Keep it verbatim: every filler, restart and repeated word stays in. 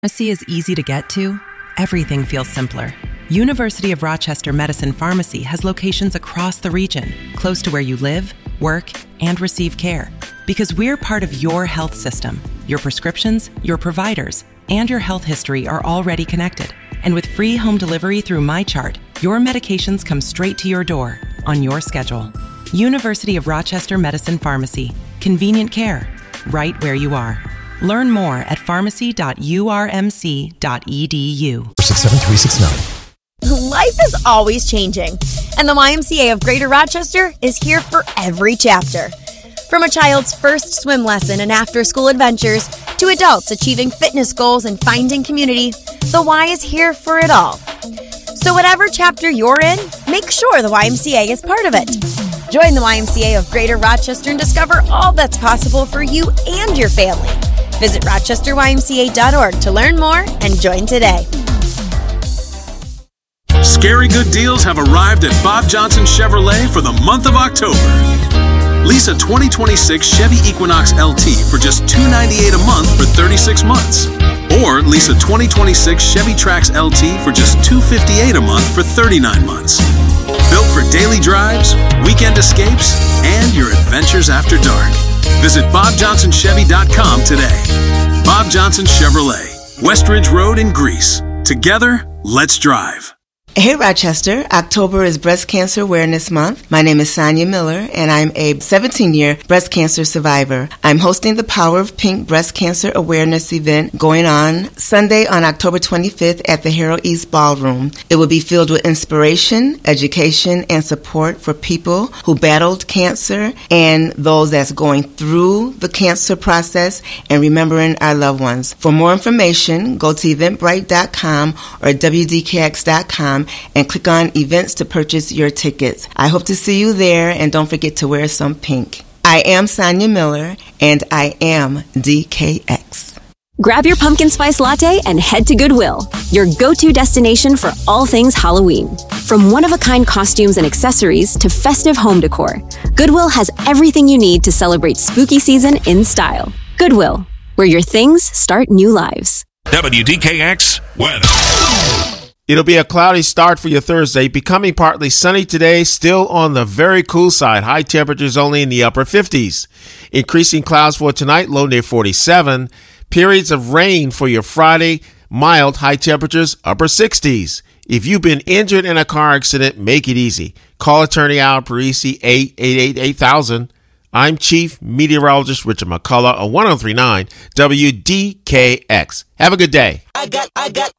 Pharmacy is easy to get to. Everything feels simpler. University of Rochester Medicine Pharmacy has locations across the region, close to where you live, work, and receive care. Because we're part of your health system. Your prescriptions, your providers, and your health history are already connected. And with free home delivery through MyChart, your medications come straight to your door on your schedule. University of Rochester Medicine Pharmacy. Convenient care, right where you are. Learn more at pharmacy dot u r m c dot e d u. six seven three six nine. Life is always changing, and the Y M C A of Greater Rochester is here for every chapter. From a child's first swim lesson and after-school adventures to adults achieving fitness goals and finding community, the Y is here for it all. So whatever chapter you're in, make sure the Y M C A is part of it. Join the Y M C A of Greater Rochester and discover all that's possible for you and your family. Visit rochester y m c a dot org to learn more and join today. Scary good deals have arrived at Bob Johnson Chevrolet for the month of October. Lease a twenty twenty-six Chevy Equinox L T for just two hundred ninety-eight dollars a month for thirty-six months. Or lease a twenty twenty-six Chevy Trax L T for just two hundred fifty-eight dollars a month for thirty-nine months. Built for daily drives, weekend escapes, and your adventures after dark. Visit bob johnson chevy dot com today. Bob Johnson Chevrolet, Westridge Road in Greece. Together, let's drive. Hey Rochester, October is Breast Cancer Awareness Month. My name is Sonia Miller and I'm a seventeen-year breast cancer survivor. I'm hosting the Power of Pink Breast Cancer Awareness event going on Sunday on October twenty-fifth at the Harold East Ballroom. It will be filled with inspiration, education, and support for people who battled cancer and those that's going through the cancer process and remembering our loved ones. For more information, go to eventbrite dot com or w d k x dot com and click on events to purchase your tickets. I hope to see you there, and don't forget to wear some pink. I am Sonia Miller, and I am D K X. Grab your pumpkin spice latte and head to Goodwill, your go-to destination for all things Halloween. From one-of-a-kind costumes and accessories to festive home decor, Goodwill has everything you need to celebrate spooky season in style. Goodwill, where your things start new lives. W D K X weather. It'll be a cloudy start for your Thursday, becoming partly sunny today, still on the very cool side. High temperatures only in the upper fifties. Increasing clouds for tonight, low near forty-seven. Periods of rain for your Friday, mild, high temperatures, upper sixties. If you've been injured in a car accident, make it easy. Call attorney Al Parisi, eight eight eight, eight thousand. I'm Chief Meteorologist Richard McCullough on one oh three point nine W D K X. Have a good day. I got, I got,